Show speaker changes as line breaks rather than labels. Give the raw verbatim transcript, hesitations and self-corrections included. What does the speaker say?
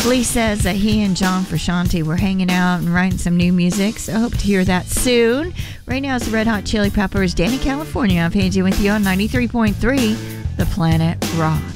Lee says that he and John Frusciante were hanging out and writing some new music, so I hope to hear that soon. Right now it's the Red Hot Chili Peppers, Danny California. I'm Paige with you on ninety-three point three, The Planet Rock.